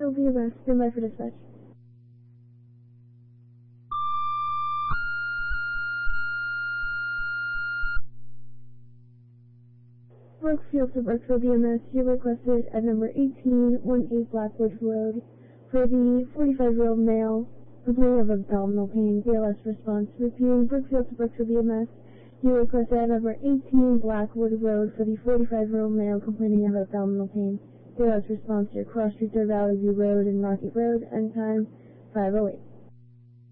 LVMS, stand by for dispatch. Brookfield to Brookfield BMS, you're requested at number 1818 Blackwood Road for the 45-year-old male complaining of abdominal pain. BLS response. Repeating, Brookfield to Brookfield BMS, you're requested at number 18 Blackwood Road for the 45-year-old male complaining of abdominal pain. BLS response. Your Cross Street, Third Valley View Road and Rocky Road, end time 5:08.